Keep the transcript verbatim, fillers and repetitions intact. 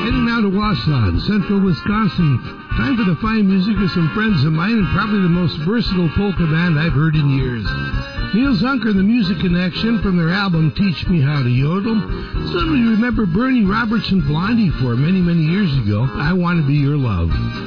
Heading now to Wausau, central Wisconsin. Time for the fine music of some friends of mine and probably the most versatile polka band I've heard in years. Neil Zunker and the Music Connection from their album Teach Me How to Yodel. Some of you remember Bernie Robertson Blondie for many, many years ago. I Want to Be Your Love.